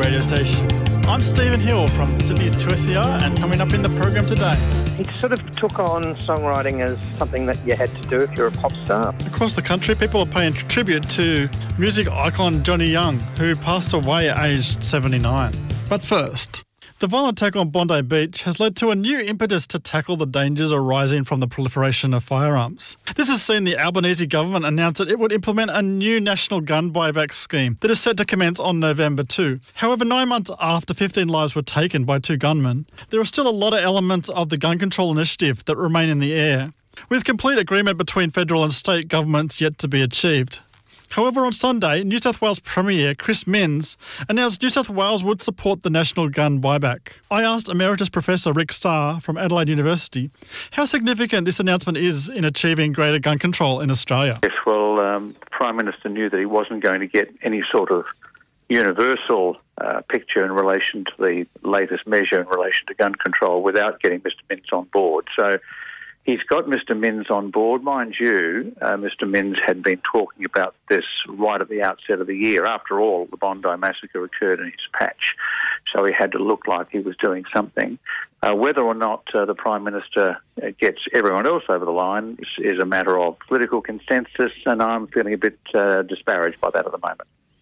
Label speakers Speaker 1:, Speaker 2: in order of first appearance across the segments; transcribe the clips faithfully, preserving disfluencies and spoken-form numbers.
Speaker 1: radio station. I'm Stephen Hill from Sydney's two S E R, and coming up in the program today.
Speaker 2: He sort of took on songwriting as something that you had to do if you're a pop star.
Speaker 1: Across the country, people are paying tribute to music icon Johnny Young, who passed away at aged seventy-nine. But first, the violent attack on Bondi Beach has led to a new impetus to tackle the dangers arising from the proliferation of firearms. This has seen the Albanese government announce that it would implement a new national gun buyback scheme that is set to commence on November second. However, nine months after fifteen lives were taken by two gunmen, there are still a lot of elements of the gun control initiative that remain in the air, with complete agreement between federal and state governments yet to be achieved. However, on Sunday, New South Wales Premier Chris Minns announced New South Wales would support the national gun buyback. I asked Emeritus Professor Rick Starr from Adelaide University how significant this announcement is in achieving greater gun control in Australia.
Speaker 3: Yes, well, um, the Prime Minister knew that he wasn't going to get any sort of universal uh, picture in relation to the latest measure in relation to gun control without getting Mister Minns on board. So he's got Mister Minns on board. Mind you, uh, Mister Minns had been talking about this right at the outset of the year. After all, the Bondi massacre occurred in his patch, so he had to look like he was doing something. Uh, whether or not uh, the Prime Minister uh, gets everyone else over the line is, is a matter of political consensus, and I'm feeling a bit uh, disparaged by that at the moment.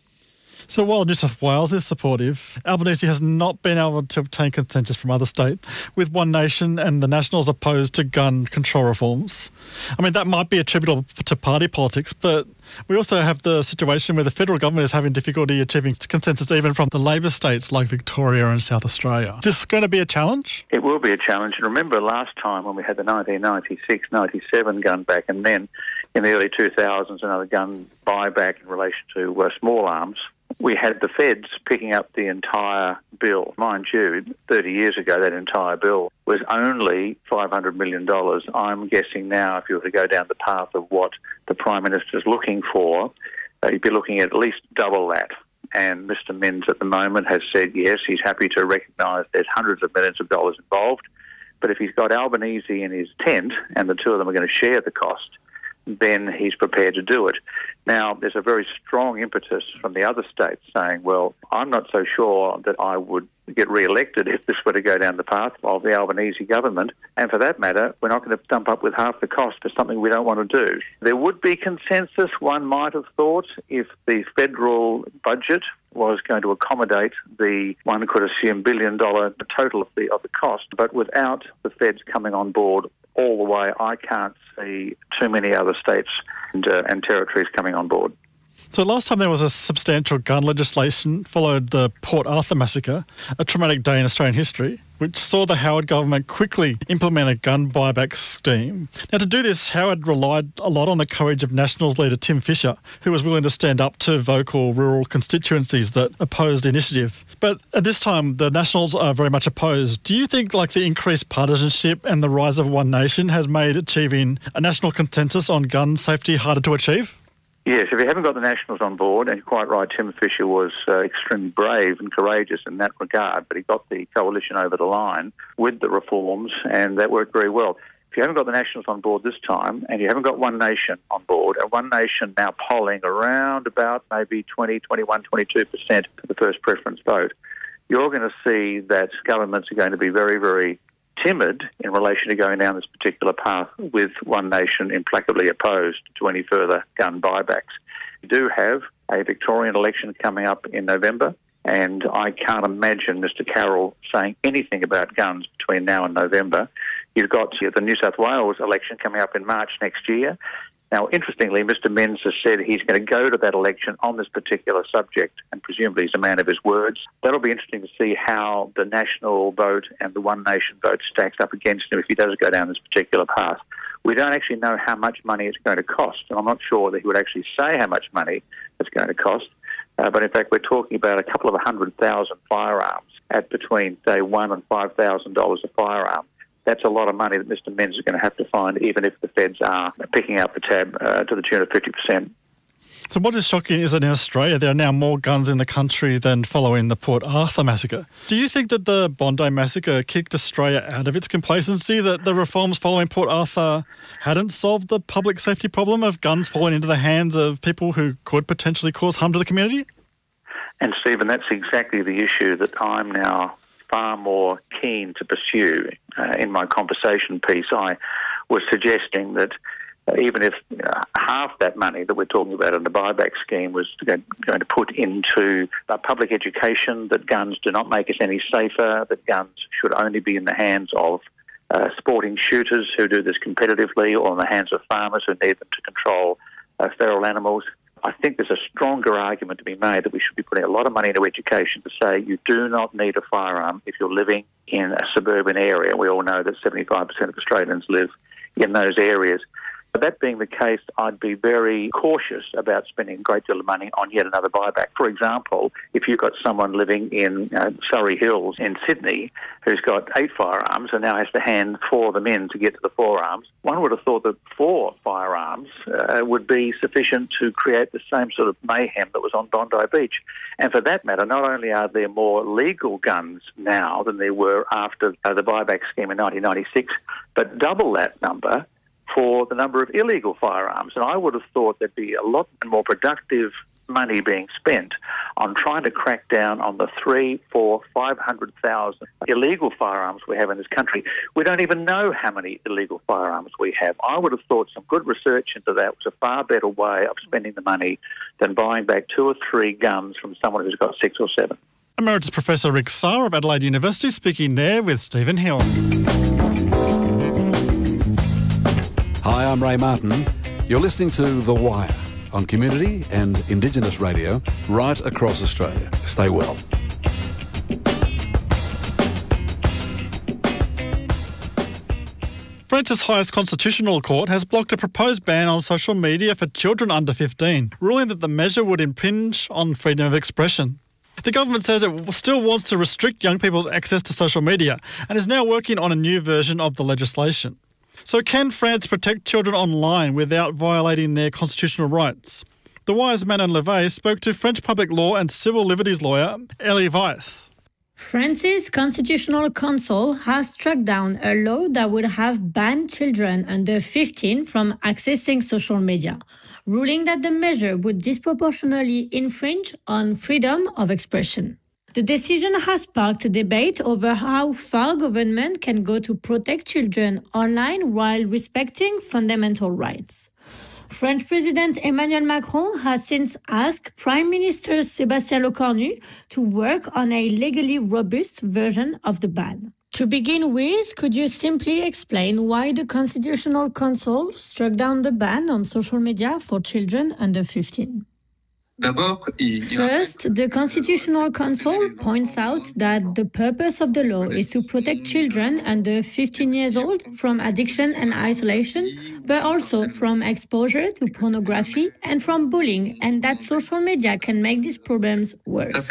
Speaker 1: So while New South Wales is supportive, Albanese has not been able to obtain consensus from other states, with One Nation and the Nationals opposed to gun control reforms. I mean, that might be attributable to party politics, but we also have the situation where the federal government is having difficulty achieving consensus even from the Labor states like Victoria and South Australia. Is this going to be a challenge?
Speaker 3: It will be a challenge. And remember last time when we had the nineteen ninety-six ninety-seven gun back, and then in the early two thousands another gun buyback in relation to uh, small arms, we had the feds picking up the entire bill. Mind you, thirty years ago, that entire bill was only five hundred million dollars. I'm guessing now, if you were to go down the path of what the Prime Minister is looking for, uh, you'd be looking at at least double that. And Mister Minns at the moment has said, yes, he's happy to recognise there's hundreds of millions of dollars involved, but if he's got Albanese in his tent and the two of them are going to share the cost, then he's prepared to do it. Now, there's a very strong impetus from the other states saying, well, I'm not so sure that I would get re-elected if this were to go down the path of the Albanese government. And for that matter, we're not going to dump up with half the cost for something we don't want to do. There would be consensus, one might have thought, if the federal budget was going to accommodate the, one could assume, billion dollar total of the, of the cost. But without the feds coming on board all the way, I can't see too many other states and, uh, and territories coming on board.
Speaker 1: So last time there was a substantial gun legislation followed the Port Arthur massacre, a traumatic day in Australian history, which saw the Howard government quickly implement a gun buyback scheme. Now, to do this, Howard relied a lot on the courage of Nationals leader Tim Fischer, who was willing to stand up to vocal rural constituencies that opposed the initiative. But at this time, the Nationals are very much opposed. Do you think like the increased partisanship and the rise of One Nation has made achieving a national consensus on gun safety harder to achieve?
Speaker 3: Yes, if you haven't got the Nationals on board, and you're quite right, Tim Fischer was uh, extremely brave and courageous in that regard, but he got the coalition over the line with the reforms, and that worked very well. If you haven't got the Nationals on board this time, and you haven't got One Nation on board, and One Nation now polling around about maybe twenty, twenty-one, twenty-two percent for the first preference vote, you're going to see that governments are going to be very, very timid in relation to going down this particular path, with One Nation implacably opposed to any further gun buybacks. We do have a Victorian election coming up in November, and I can't imagine Mister Carroll saying anything about guns between now and November. You've got the New South Wales election coming up in March next year. Now, interestingly, Mister Minns has said he's going to go to that election on this particular subject, and presumably he's a man of his words. That'll be interesting to see how the national vote and the One Nation vote stacks up against him if he does go down this particular path. We don't actually know how much money it's going to cost, and I'm not sure that he would actually say how much money it's going to cost. Uh, but in fact, we're talking about a couple of hundred thousand firearms at between, say, one and five thousand dollars a firearm. That's a lot of money that Mister Minns is going to have to find, even if the feds are picking up the tab uh, to the tune of fifty percent.
Speaker 1: So what is shocking is that in Australia there are now more guns in the country than following the Port Arthur massacre. Do you think that the Bondi massacre kicked Australia out of its complacency, that the reforms following Port Arthur hadn't solved the public safety problem of guns falling into the hands of people who could potentially cause harm to the community?
Speaker 3: And Stephen, that's exactly the issue that I'm now far more keen to pursue. Uh, in my conversation piece, I was suggesting that uh, even if uh, half that money that we're talking about in the buyback scheme was to go, going to put into uh, public education, that guns do not make us any safer, that guns should only be in the hands of uh, sporting shooters who do this competitively, or in the hands of farmers who need them to control uh, feral animals. I think there's a stronger argument to be made that we should be putting a lot of money into education to say you do not need a firearm if you're living in a suburban area. We all know that seventy-five percent of Australians live in those areas. But that being the case, I'd be very cautious about spending a great deal of money on yet another buyback. For example, if you've got someone living in uh, Surrey Hills in Sydney who's got eight firearms and now has to hand four of them in to get to the forearms, one would have thought that four firearms uh, would be sufficient to create the same sort of mayhem that was on Bondi Beach. And for that matter, not only are there more legal guns now than there were after uh, the buyback scheme in nineteen ninety-six, but double that number for the number of illegal firearms. And I would have thought there'd be a lot more productive money being spent on trying to crack down on the three, four, five hundred thousand illegal firearms we have in this country. We don't even know how many illegal firearms we have. I would have thought some good research into that was a far better way of spending the money than buying back two or three guns from someone who's got six or seven.
Speaker 1: Emeritus Professor Rick Sarre of Adelaide University speaking there with Stephen Hill.
Speaker 4: Hi, I'm Ray Martin. You're listening to The Wire on Community and Indigenous Radio right across Australia. Stay well.
Speaker 1: France's highest constitutional court has blocked a proposed ban on social media for children under fifteen, ruling that the measure would impinge on freedom of expression. The government says it still wants to restrict young people's access to social media and is now working on a new version of the legislation. So can France protect children online without violating their constitutional rights? The Wire's Manon Levey spoke to French public law and civil liberties lawyer Elie Weiss.
Speaker 5: France's Constitutional Council has struck down a law that would have banned children under fifteen from accessing social media, ruling that the measure would disproportionately infringe on freedom of expression. The decision has sparked a debate over how far government can go to protect children online while respecting fundamental rights. French President Emmanuel Macron has since asked Prime Minister Sébastien Lecornu to work on a legally robust version of the ban. To begin with, could you simply explain why the Constitutional Council struck down the ban on social media for children under fifteen? First, the Constitutional Council points out that the purpose of the law is to protect children under fifteen years old from addiction and isolation, but also from exposure to pornography and from bullying, and that social media can make these problems worse.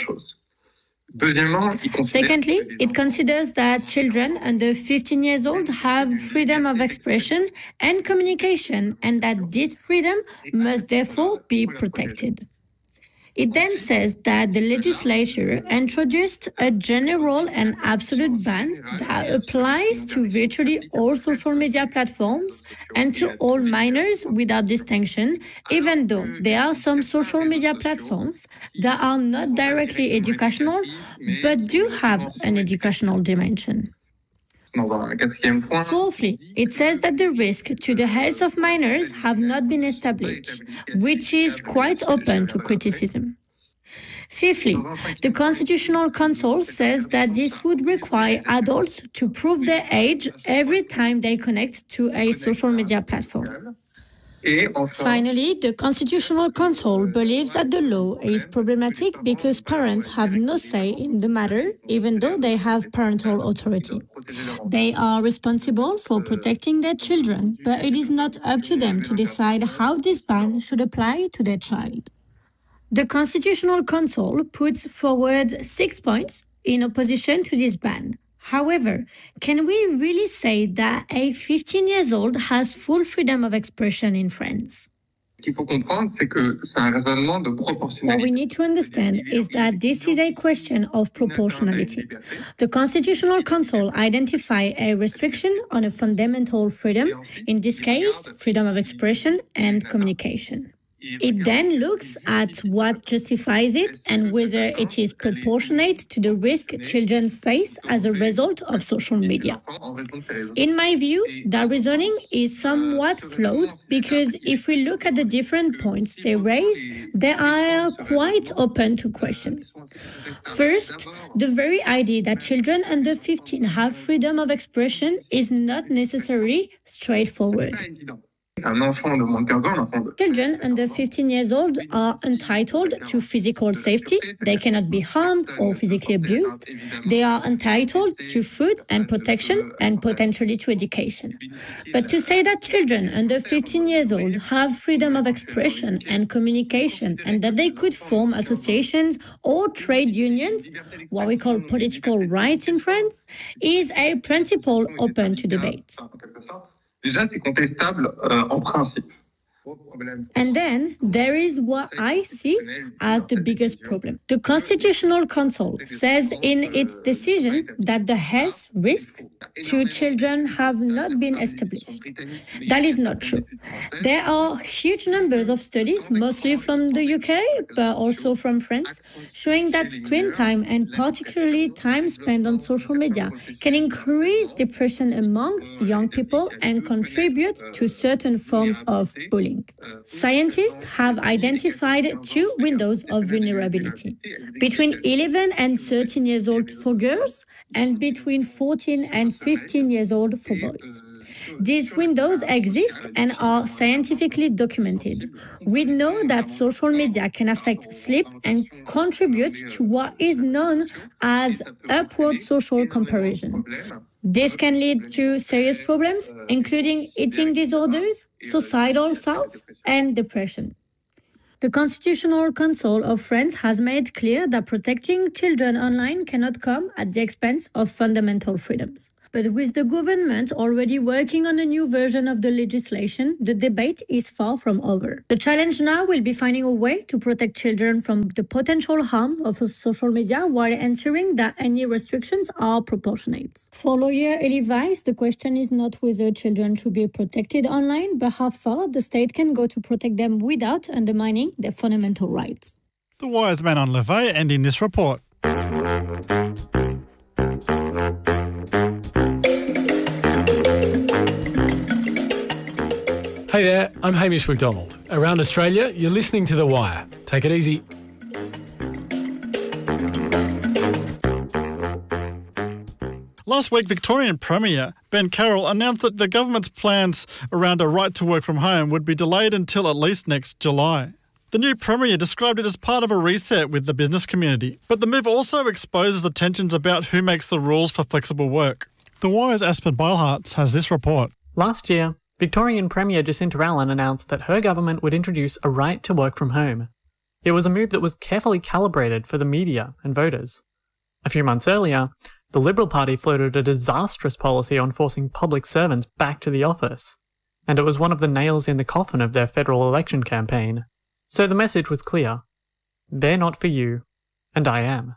Speaker 5: Secondly, it considers that children under fifteen years old have freedom of expression and communication, and that this freedom must therefore be protected. It then says that the legislature introduced a general and absolute ban that applies to virtually all social media platforms and to all minors without distinction, even though there are some social media platforms that are not directly educational but do have an educational dimension. Fourthly, it says that the risk to the health of minors have not been established, which is quite open to criticism. Fifthly, the Constitutional Council says that this would require adults to prove their age every time they connect to a social media platform. Finally, the Constitutional Council believes that the law is problematic because parents have no say in the matter, even though they have parental authority. They are responsible for protecting their children, but it is not up to them to decide how this ban should apply to their child. The Constitutional Council puts forward six points in opposition to this ban. However, can we really say that a fifteen years old has full freedom of expression in France? What we need to understand is that this is a question of proportionality. The Constitutional Council identifies a restriction on a fundamental freedom, in this case, freedom of expression and communication. It then looks at what justifies it and whether it is proportionate to the risk children face as a result of social media. In my view, that reasoning is somewhat flawed because if we look at the different points they raise, they are quite open to question. First, the very idea that children under fifteen have freedom of expression is not necessarily straightforward. Children under fifteen years old are entitled to physical safety. They cannot be harmed or physically abused. They are entitled to food and protection and potentially to education. But to say that children under fifteen years old have freedom of expression and communication and that they could form associations or trade unions, what we call political rights in France, is a principle open to debate.
Speaker 6: Déjà, c'est contestable euh, en principe.
Speaker 5: And then there is what I see as the biggest problem. The Constitutional Council says in its decision that the health risks to children have not been established. That is not true. There are huge numbers of studies, mostly from the U K, but also from France, showing that screen time and particularly time spent on social media can increase depression among young people and contribute to certain forms of bullying. Scientists have identified two windows of vulnerability, between eleven and thirteen years old for girls and between fourteen and fifteen years old for boys. These windows exist and are scientifically documented. We know that social media can affect sleep and contribute to what is known as upward social comparison. This can lead to serious problems, including eating disorders, suicidal thoughts, and depression. The Constitutional Council of France has made clear that protecting children online cannot come at the expense of fundamental freedoms. But with the government already working on a new version of the legislation, the debate is far from over. The challenge now will be finding a way to protect children from the potential harms of social media while ensuring that any restrictions are proportionate. For lawyer Elie Weiss, the question is not whether children should be protected online, but how far the state can go to protect them without undermining their fundamental rights.
Speaker 1: The Wise Man on Levay ending this report.
Speaker 7: Hey there, I'm Hamish McDonald. Around Australia, you're listening to The Wire. Take it easy.
Speaker 1: Last week, Victorian Premier Ben Carroll announced that the government's plans around a right to work from home would be delayed until at least next July. The new Premier described it as part of a reset with the business community, but the move also exposes the tensions about who makes the rules for flexible work. The Wire's Aspen Beilhartz has this report.
Speaker 8: Last year, Victorian Premier Jacinta Allen announced that her government would introduce a right to work from home. It was a move that was carefully calibrated for the media and voters. A few months earlier, the Liberal Party floated a disastrous policy on forcing public servants back to the office, and it was one of the nails in the coffin of their federal election campaign. So the message was clear. They're not for you, and I am.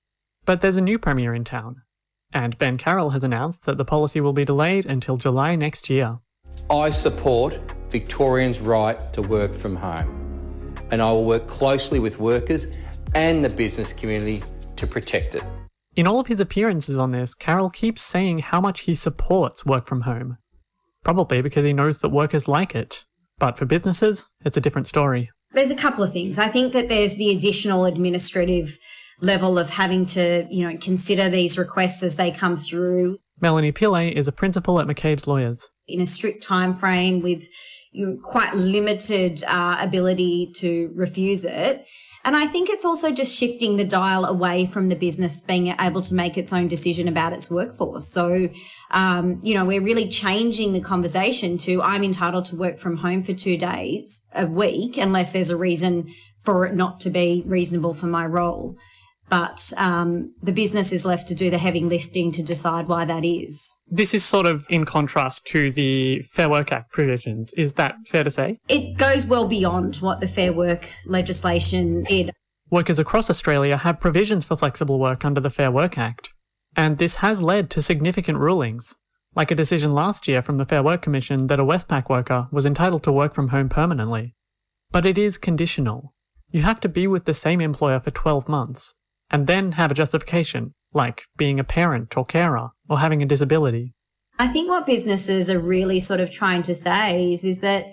Speaker 8: But there's a new Premier in town, and Ben Carroll has announced that the policy will be delayed until July next year.
Speaker 9: I support Victorians' right to work from home, and I will work closely with workers and the business community to protect it.
Speaker 8: In all of his appearances on this, Carroll keeps saying how much he supports work from home. Probably because he knows that workers like it. But for businesses, it's a different story.
Speaker 10: There's a couple of things. I think that there's the additional administrative level of having to, you know, consider these requests as they come through.
Speaker 8: Melanie Pillay is a principal at McCabe's Lawyers.
Speaker 10: In a strict time frame with you know, quite limited uh, ability to refuse it. And I think it's also just shifting the dial away from the business being able to make its own decision about its workforce. So, um, you know, we're really changing the conversation to I'm entitled to work from home for two days a week unless there's a reason for it not to be reasonable for my role. But um, the business is left to do the heavy lifting to decide why that is.
Speaker 8: This is sort of in contrast to the Fair Work Act provisions. Is that fair to say?
Speaker 10: It goes well beyond what the Fair Work legislation did.
Speaker 8: Workers across Australia have provisions for flexible work under the Fair Work Act. And this has led to significant rulings, like a decision last year from the Fair Work Commission that a Westpac worker was entitled to work from home permanently. But it is conditional. You have to be with the same employer for twelve months, and then have a justification, like being a parent or carer, or having a disability.
Speaker 10: I think what businesses are really sort of trying to say is, is that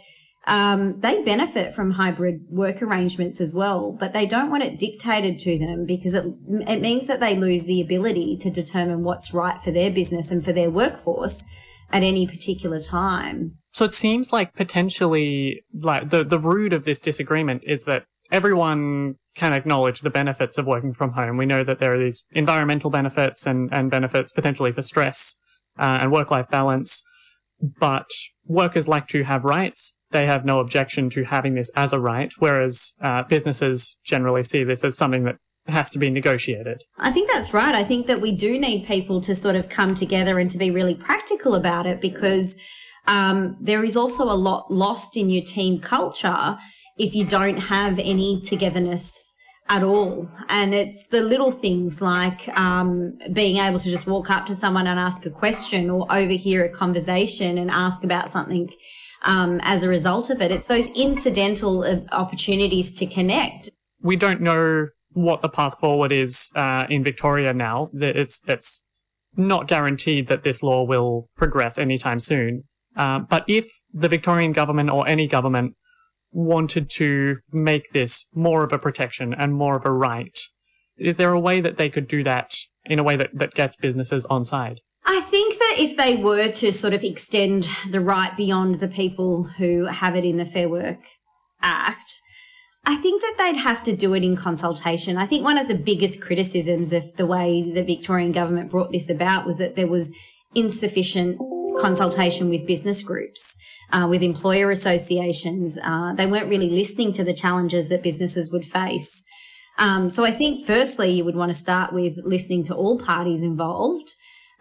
Speaker 10: um, they benefit from hybrid work arrangements as well, but they don't want it dictated to them because it, it means that they lose the ability to determine what's right for their business and for their workforce at any particular time.
Speaker 8: So it seems like potentially, like the, the root of this disagreement is that everyone can acknowledge the benefits of working from home. We know that there are these environmental benefits and, and benefits potentially for stress uh, and work-life balance, but workers like to have rights. They have no objection to having this as a right, whereas uh, businesses generally see this as something that has to be negotiated.
Speaker 10: I think that's right. I think that we do need people to sort of come together and to be really practical about it, because um, there is also a lot lost in your team culture if you don't have any togetherness at all. And it's the little things like um, being able to just walk up to someone and ask a question, or overhear a conversation and ask about something um, as a result of it. It's those incidental opportunities to connect.
Speaker 8: We don't know what the path forward is uh, in Victoria now. It's, it's not guaranteed that this law will progress anytime soon. Uh, but if the Victorian government or any government wanted to make this more of a protection and more of a right, is there a way that they could do that in a way that, that gets businesses on side?
Speaker 10: I think that if they were to sort of extend the right beyond the people who have it in the Fair Work Act, I think that they'd have to do it in consultation. I think one of the biggest criticisms of the way the Victorian government brought this about was that there was insufficient consultation with business groups, uh, with employer associations. Uh, they weren't really listening to the challenges that businesses would face. Um, so I think firstly, you would want to start with listening to all parties involved,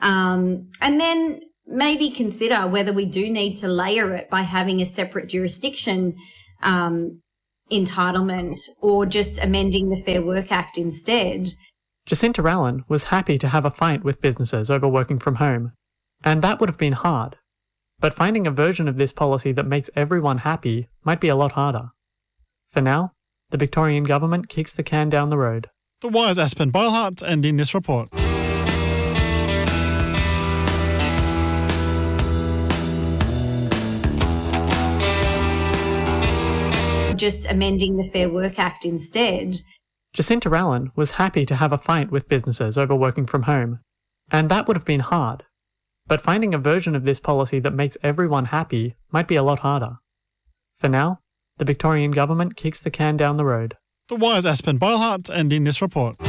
Speaker 10: um, and then maybe consider whether we do need to layer it by having a separate jurisdiction um, entitlement, or just amending the Fair Work Act instead.
Speaker 8: Jacinta Allen was happy to have a fight with businesses over working from home, and that would have been hard. But finding a version of this policy that makes everyone happy might be a lot harder. For now, the Victorian government kicks the can down the road.
Speaker 1: The Wire's Aspen Beilhardt ending this report.
Speaker 10: Just amending the Fair Work Act instead.
Speaker 8: Jacinta Allen was happy to have a fight with businesses over working from home, and that would have been hard. But finding a version of this policy that makes everyone happy might be a lot harder. For now, the Victorian government kicks the can down the road.
Speaker 1: The Wire's Aspen Beilhardt ending this report.